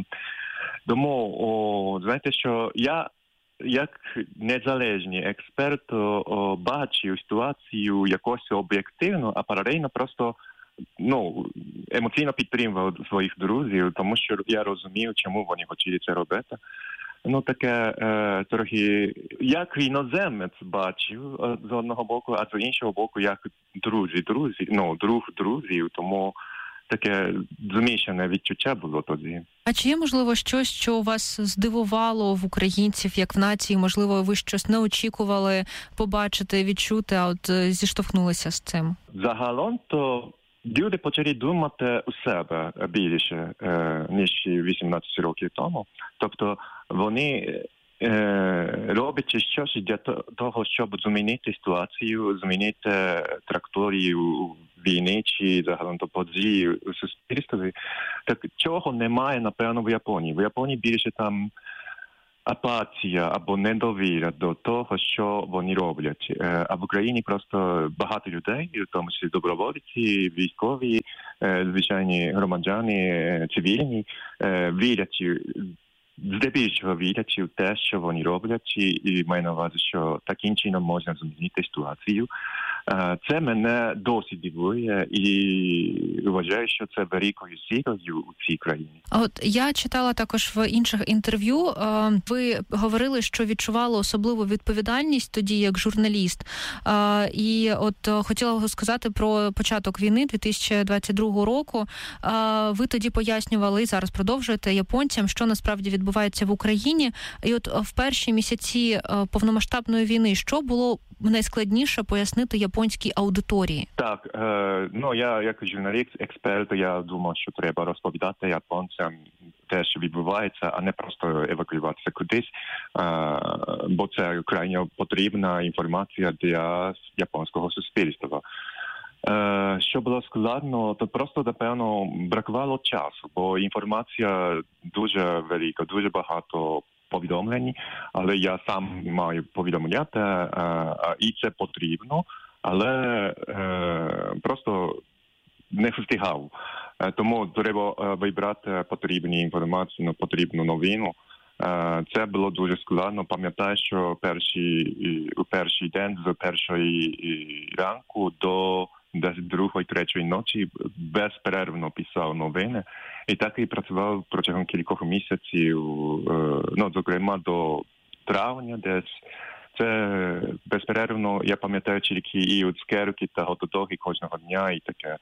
Тому, знаєте, що я як незалежний експерт бачив ситуацію якось об'єктивно, а паралельно просто емоційно підтримував своїх друзів, тому що я розумів, чому вони хотіли це робити. Таке трохи, як іноземець бачив з одного боку, а з іншого боку, як друг друзів, тому таке змішане відчуття було тоді. А чи є, можливо, щось, що вас здивувало в українців, як в нації? Можливо, ви щось не очікували побачити, відчути, а от зіштовхнулися з цим? Загалом, то люди почали думати у себе більше, ніж 18 років тому. Тобто вони роблять щось для того, щоб змінити ситуацію, змінити траєкторію війни чи загалом до події у суспільстві. Так чого немає, напевно, в Японії. В Японії більше там апатія або недовіра до того, що вони роблять. А в Україні просто багато людей, в тому числі добровольці, військові, звичайні громадяни, цивільні, вірять, здебільшого вірять в те, що вони роблять, і маю на увазі, що таким чином можна змінити ситуацію. Це мене досить дивує і вважаю, що це великою силою у цій країні. От я читала також в інших інтерв'ю, ви говорили, що відчували особливу відповідальність тоді як журналіст. І от хотіла сказати про початок війни 2022 року. Ви тоді пояснювали і зараз продовжуєте японцям, що насправді відбувається в Україні. І от в перші місяці повномасштабної війни, що було найскладніше пояснити японській аудиторії? Так, я як журналіст, експерт, я думав, що треба розповідати японцям те, що відбувається, а не просто евакуюватися кудись, бо це крайне потрібна інформація для японського суспільства. Що було складно, то просто, напевно, бракувало часу, бо інформація дуже велика, дуже багато повідомлень, але я сам маю повідомляти, і це потрібно, але просто не встигав. Тому треба вибрати потрібну інформацію, потрібну новину. Це було дуже складно. Пам'ятаю, що у перший день з першої ранку до десь 2-3 ночі безперервно писав новини. І так і працював протягом кількох місяців, зокрема до травня десь. Це безперервно, я пам'ятаю, тільки і от цукерки та готодоги кожного дня, і таке,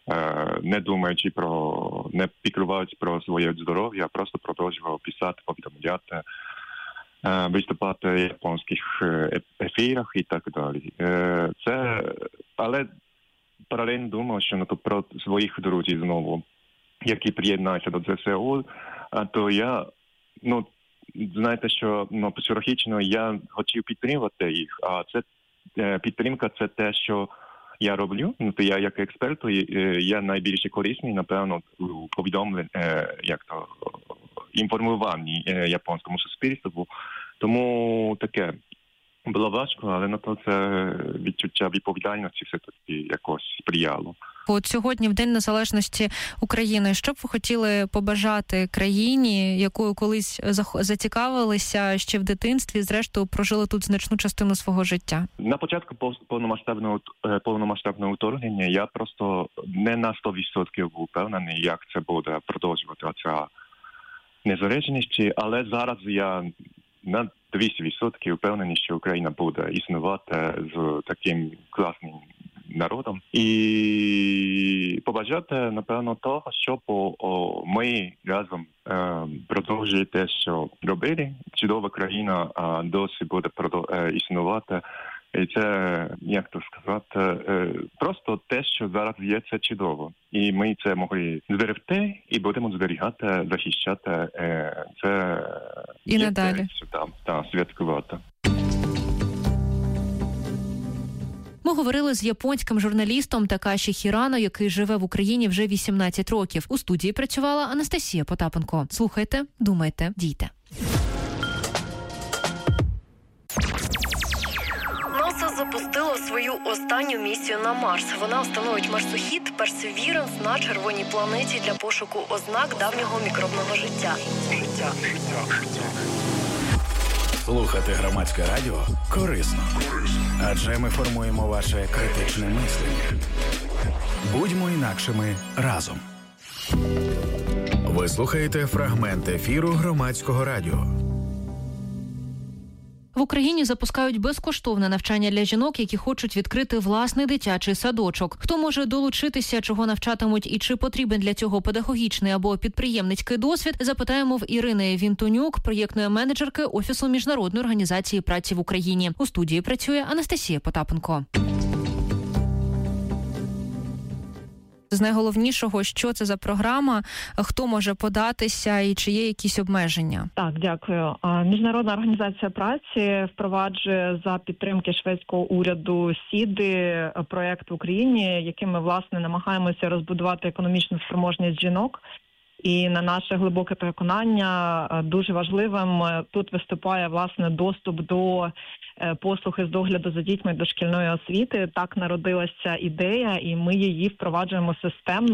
не піклувався про своє здоров'я, просто продовжував писати, повідомляти, виступати в японських ефірах і так далі. Але паралельно думав, що про своїх друзів знову, які приєднаються до ЗСУ, то я, знаєте, що психологічно я хотів підтримувати їх, а це підтримка – це те, що я роблю. То я як експерт, я найбільше корисний, напевно, у повідомленні, інформуванні японському суспільству. Тому таке було важко, але на то це відчуття відповідальності все-таки якось сприяло. От сьогодні, в День Незалежності України, що б ви хотіли побажати країні, якою колись зацікавилися ще в дитинстві, зрештою прожили тут значну частину свого життя? На початку повномасштабного вторгнення я просто не на 100% був впевнений, як це буде продовжувати ця незалежність, але зараз я на 200% впевнений, що Україна буде існувати з таким класним народом. І побажати, напевно, того, щоб ми разом продовжуємо те, що робили. Чудова країна досі буде існувати. І це, як то сказати, просто те, що зараз є, це чудово. І ми це могли зберегти і будемо зберігати, захищати. Це і надалі. Святкувати. Ми говорили з японським журналістом Такаші Хірано, який живе в Україні вже 18 років. У студії працювала Анастасія Потапенко. Слухайте, думайте, дійте. НАСА запустило свою останню місію на Марс. Вона встановить марсохід Perseverance на червоній планеті для пошуку ознак давнього мікробного життя. Слухати Громадське радіо корисно. Адже ми формуємо ваше критичне мислення. Будьмо інакшими разом. Ви слухаєте фрагмент ефіру Громадського радіо. В Україні запускають безкоштовне навчання для жінок, які хочуть відкрити власний дитячий садочок. Хто може долучитися, чого навчатимуть і чи потрібен для цього педагогічний або підприємницький досвід, запитаємо в Ірини Вінтонюк, проєктної менеджерки Офісу Міжнародної організації праці в Україні. У студії працює Анастасія Потапенко. З найголовнішого, що це за програма, хто може податися і чи є якісь обмеження? Так, дякую. Міжнародна організація праці впроваджує за підтримки шведського уряду СІДи проєкт в Україні, яким ми, власне, намагаємося розбудувати економічну спроможність жінок. І на наше глибоке переконання дуже важливим тут виступає, власне, доступ до послуг із догляду за дітьми дошкільної освіти. Так народилася ідея, і ми її впроваджуємо системно.